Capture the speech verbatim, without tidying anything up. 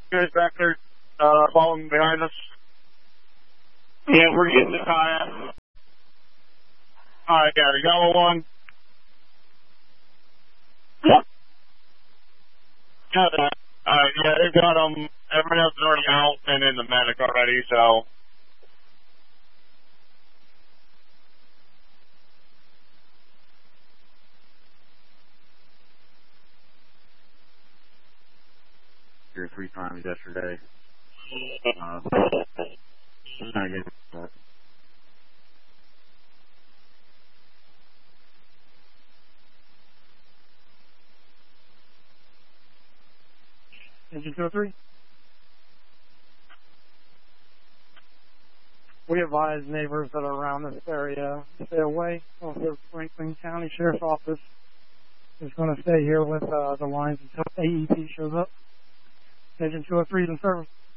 guys back there uh, following behind us? Yeah, we're getting the kayak. Alright, yeah, the yellow one. Yep. Got that. Alright, yeah, they've got them. Um, everyone else is already out and in the medic already, so. Here three times yesterday. Uh, I'm not getting that. Engine two oh three. We advise neighbors that are around this area to stay away. Also, Franklin County Sheriff's Office is going to stay here with uh, the lines until A E P shows up. Engine two oh three is in service.